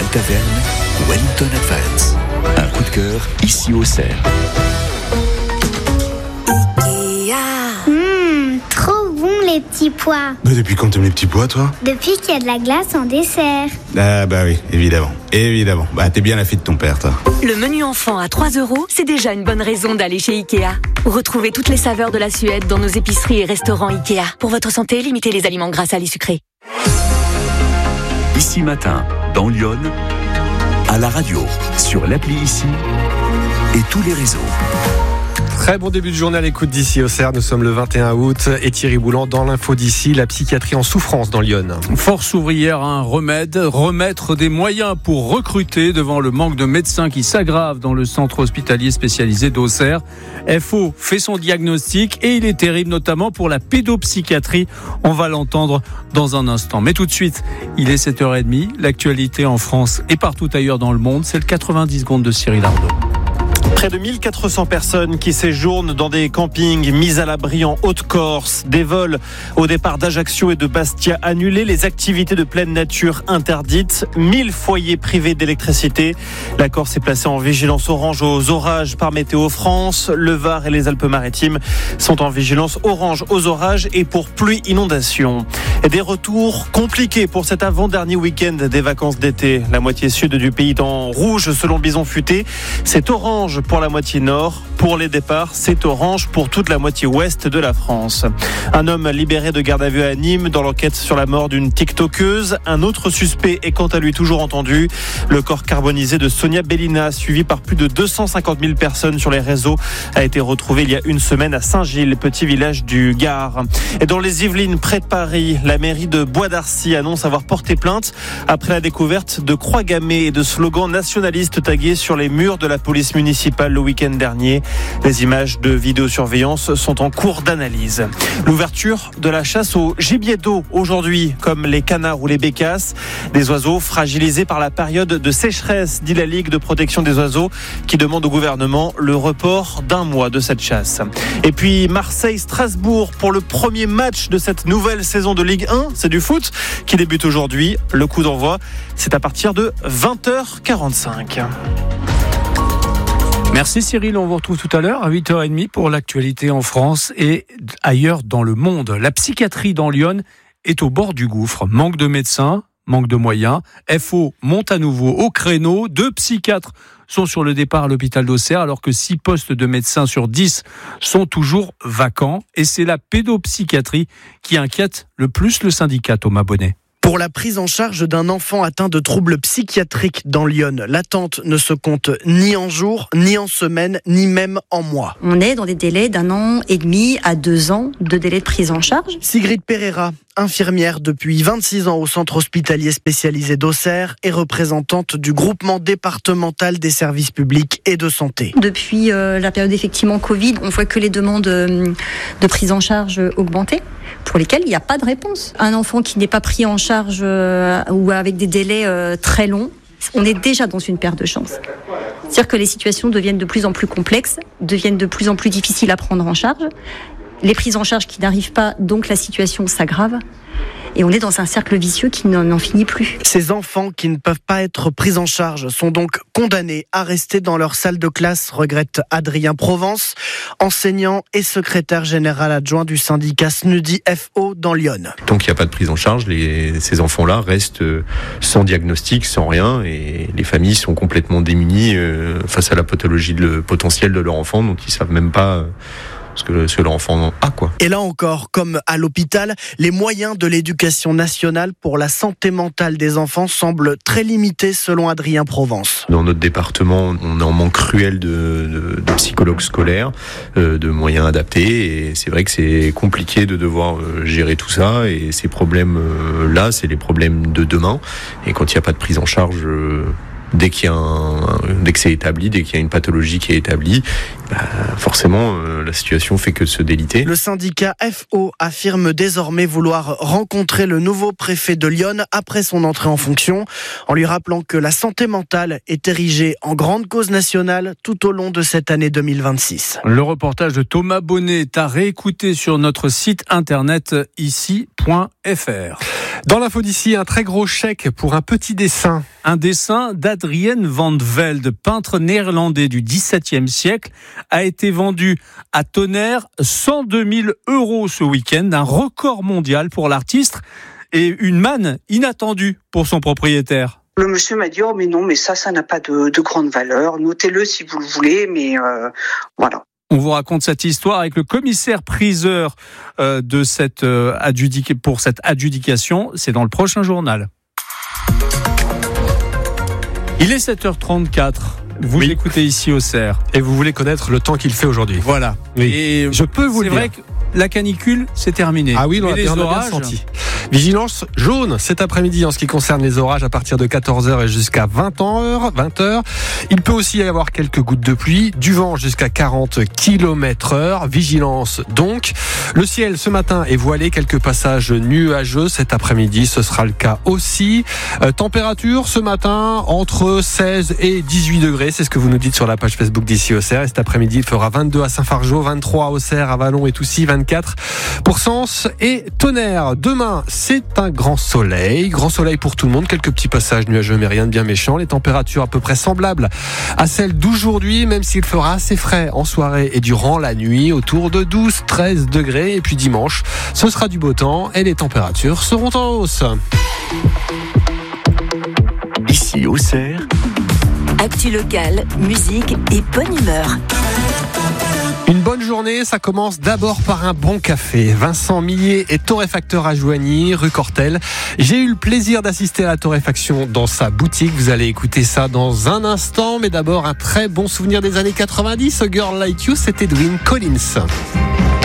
Taverne, Wellington Advance. Un coup de cœur ici au Cerf. Trop bon les petits pois. Mais depuis quand t'aimes les petits pois, toi? Depuis qu'il y a de la glace en dessert. Ah bah oui, évidemment. Bah t'es bien la fille de ton père, toi. Le menu enfant à 3 €, c'est déjà une bonne raison d'aller chez Ikea. Retrouvez toutes les saveurs de la Suède dans nos épiceries et restaurants Ikea. Pour votre santé, limitez les aliments gras, salés, sucrés. Ici Matin, dans Lyon, à la radio, sur l'appli Ici et tous les réseaux. Très bon début de journée à l'écoute d'Ici au Cerf. Nous sommes le 21 août et Thierry Boulan dans l'info d'Ici, la psychiatrie en souffrance dans Lyon. Force ouvrière, un remède, remettre des moyens pour recruter devant le manque de médecins qui s'aggrave dans le centre hospitalier spécialisé d'Auxerre. FO fait son diagnostic et il est terrible notamment pour la pédopsychiatrie. On va l'entendre dans un instant. Mais tout de suite, il est 7h30. L'actualité en France et partout ailleurs dans le monde, c'est le 90 secondes de Cyril Ardo. Près de 1400 personnes qui séjournent dans des campings mis à l'abri en Haute-Corse. Des vols au départ d'Ajaccio et de Bastia annulés. Les activités de pleine nature interdites. 1000 foyers privés d'électricité. La Corse est placée en vigilance orange aux orages par Météo France. Le Var et les Alpes-Maritimes sont en vigilance orange aux orages et pour pluie inondation. Et des retours compliqués pour cet avant-dernier week-end des vacances d'été. La moitié sud du pays est en rouge selon Bison Futé. C'est orange pour la moitié nord. Pour les départs, c'est orange pour toute la moitié ouest de la France. Un homme libéré de garde à vue à Nîmes dans l'enquête sur la mort d'une tiktokeuse. Un autre suspect est quant à lui toujours entendu. Le corps carbonisé de Sonia Bellina, suivi par plus de 250 000 personnes sur les réseaux, a été retrouvé il y a une semaine à Saint-Gilles, petit village du Gard. Et dans les Yvelines, près de Paris, la mairie de Bois d'Arcy annonce avoir porté plainte après la découverte de croix gammées et de slogans nationalistes tagués sur les murs de la police municipale le week-end dernier. Les images de vidéosurveillance sont en cours d'analyse. L'ouverture de la chasse au gibier d'eau aujourd'hui, comme les canards ou les bécasses, des oiseaux fragilisés par la période de sécheresse, dit la Ligue de protection des oiseaux, qui demande au gouvernement le report d'1 mois de cette chasse. Et puis Marseille-Strasbourg pour le premier match de cette nouvelle saison de Ligue 1, c'est du foot, qui débute aujourd'hui. Le coup d'envoi, c'est à partir de 20h45. Merci Cyril, on vous retrouve tout à l'heure à 8h30 pour l'actualité en France et ailleurs dans le monde. La psychiatrie dans Lyon est au bord du gouffre. Manque de médecins, manque de moyens. FO monte à nouveau au créneau. 2 psychiatres sont sur le départ à l'hôpital d'Auxerre alors que 6 postes de médecins sur 10 sont toujours vacants. Et c'est la pédopsychiatrie qui inquiète le plus le syndicat, Thomas Bonnet. Pour la prise en charge d'un enfant atteint de troubles psychiatriques dans Lyon, l'attente ne se compte ni en jours, ni en semaines, ni même en mois. On est dans des délais d'1 an et demi à 2 ans de délai de prise en charge. Sigrid Pereira, infirmière depuis 26 ans au centre hospitalier spécialisé d'Auxerre et représentante du groupement départemental des services publics et de santé. Depuis la période effectivement Covid, on voit que les demandes de prise en charge augmentaient, pour lesquelles il n'y a pas de réponse. Un enfant qui n'est pas pris en charge ou avec des délais très longs, on est déjà dans une perte de chance. C'est-à-dire que les situations deviennent de plus en plus complexes, deviennent de plus en plus difficiles à prendre en charge. Les prises en charge qui n'arrivent pas, donc la situation s'aggrave. Et on est dans un cercle vicieux qui n'en finit plus. Ces enfants qui ne peuvent pas être pris en charge sont donc condamnés à rester dans leur salle de classe, regrette Adrien Provence, enseignant et secrétaire général adjoint du syndicat SNUDI FO dans Lyon. Tant qu'il n'y a pas de prise en charge, ces enfants-là restent sans diagnostic, sans rien, et les familles sont complètement démunies face à la pathologie potentielle de leur enfant, dont ils ne savent même pas ce que leur enfant a, quoi. Et là encore, comme à l'hôpital, les moyens de l'éducation nationale pour la santé mentale des enfants semblent très limités selon Adrien Provence. Dans notre département, on est en manque cruel de psychologues scolaires, de moyens adaptés, et c'est vrai que c'est compliqué de devoir gérer tout ça, et ces problèmes-là, c'est les problèmes de demain, et quand il n'y a pas de prise en charge dès que c'est établi, dès qu'il y a une pathologie qui est établie, forcément la situation fait que de se déliter. Le syndicat FO affirme désormais vouloir rencontrer le nouveau préfet de Lyon après son entrée en fonction, en lui rappelant que la santé mentale est érigée en grande cause nationale tout au long de cette année 2026. Le reportage de Thomas Bonnet est à réécouter sur notre site internet ici.fr. Dans l'info d'ici, un très gros chèque pour un petit dessin. Un dessin d'Adrien van Velde, peintre néerlandais du XVIIe siècle, a été vendu à Tonnerre 102 000 € ce week-end, un record mondial pour l'artiste et une manne inattendue pour son propriétaire. Le monsieur m'a dit « Oh mais non, mais ça n'a pas de grande valeur, notez-le si vous le voulez, mais voilà ». On vous raconte cette histoire avec le commissaire priseur de pour cette adjudication. C'est dans le prochain journal. Il est 7h34. Vous écoutez ici au CER. Et vous voulez connaître le temps qu'il fait aujourd'hui. Voilà. Oui. Et je peux vous le dire. C'est vrai que la canicule, c'est terminé. Ah oui, on l'a bien senti. Vigilance jaune cet après-midi en ce qui concerne les orages à partir de 14h et jusqu'à 20h. Il peut aussi y avoir quelques gouttes de pluie, du vent jusqu'à 40 km/h. Vigilance donc. Le ciel ce matin est voilé, quelques passages nuageux. Cet après-midi, ce sera le cas aussi. Température ce matin entre 16 et 18 degrés. C'est ce que vous nous dites sur la page Facebook d'Ici au CER. Et cet après-midi, il fera 22 à Saint-Fargeau, 23 à Auxerre, à Vallon et Toussy, 24 pour Sens et Tonnerre. Demain, c'est un grand soleil pour tout le monde, quelques petits passages nuageux mais rien de bien méchant, les températures à peu près semblables à celles d'aujourd'hui, même s'il fera assez frais en soirée et durant la nuit, autour de 12-13 degrés, et puis dimanche, ce sera du beau temps et les températures seront en hausse. Ici au CER, actu locale, musique et bonne humeur. Une bonne journée, ça commence d'abord par un bon café. Vincent Millet est torréfacteur à Joigny, rue Cortel. J'ai eu le plaisir d'assister à la torréfaction dans sa boutique. Vous allez écouter ça dans un instant. Mais d'abord, un très bon souvenir des années 90. A Girl Like You, c'était Edwyn Collins.